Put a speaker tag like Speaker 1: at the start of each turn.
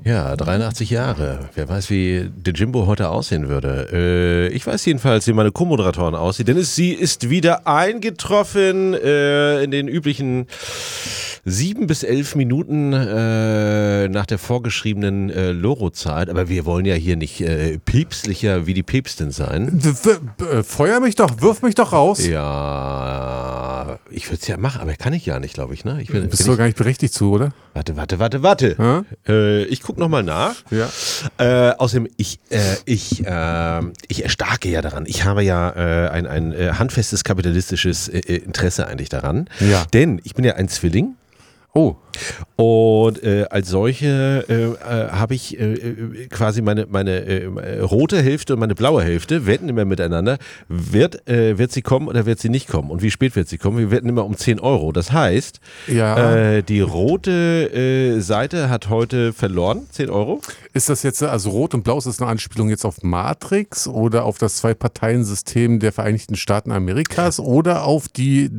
Speaker 1: Ja, 83 Jahre. Wer weiß, wie der Jimbo heute aussehen würde. Ich weiß jedenfalls, wie meine Co-Moderatorin aussieht, denn sie ist wieder eingetroffen in den üblichen 7 bis 11 Minuten nach der vorgeschriebenen Loro-Zeit. Aber wir wollen ja hier nicht päpstlicher wie die Päpstin sein.
Speaker 2: Feuer mich doch, wirf mich doch raus.
Speaker 1: Ja, ich würde es ja machen, aber kann ich ja nicht, glaube ich. Ne?
Speaker 2: Bist du gar nicht berechtigt zu, oder?
Speaker 1: Warte. Ich guck nochmal nach.
Speaker 2: Ja.
Speaker 1: Außerdem, ich erstarke ja daran. Ich habe ja ein handfestes kapitalistisches Interesse eigentlich daran.
Speaker 2: Ja.
Speaker 1: Denn ich bin ja ein Zwilling.
Speaker 2: Oh.
Speaker 1: Und als solche habe ich quasi meine rote Hälfte und meine blaue Hälfte wetten immer miteinander, wird sie kommen oder wird sie nicht kommen und wie spät wird sie kommen. Wir wetten immer um 10 Euro. Das heißt, die rote Seite hat heute verloren, 10 Euro.
Speaker 2: Ist das jetzt, also Rot und Blau, ist das eine Anspielung jetzt auf Matrix oder auf das Zwei-Parteien-System der Vereinigten Staaten Amerikas oder auf die